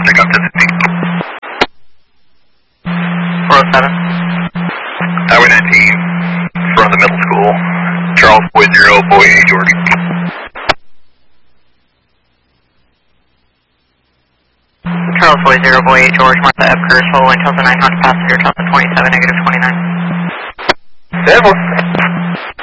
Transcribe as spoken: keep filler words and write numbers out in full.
Pick up to the peak. four oh seven. Highway nineteen, from the middle school. Charles Boy Zero, Boy A George. Charles Boy Zero, Boy eight George, Martha Epker, solo until the nine hundred passenger, Delta twenty-seven, negative twenty-nine. Seven.